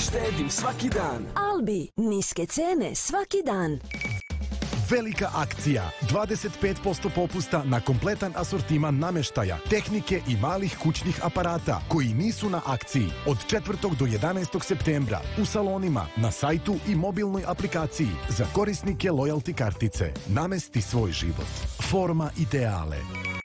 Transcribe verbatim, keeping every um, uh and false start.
štedim svaki dan. Albi, niske cene svaki dan. Velika akcija, dvadeset pet posto popusta na kompletan asortiman nameštaja, tehnike i malih kućnih aparata koji nisu na akciji od četvrtog do jedanaestog septembra u salonima, na sajtu i mobilnoj aplikaciji za korisnike loyalty kartice. Namesti svoj život. Forma ideale.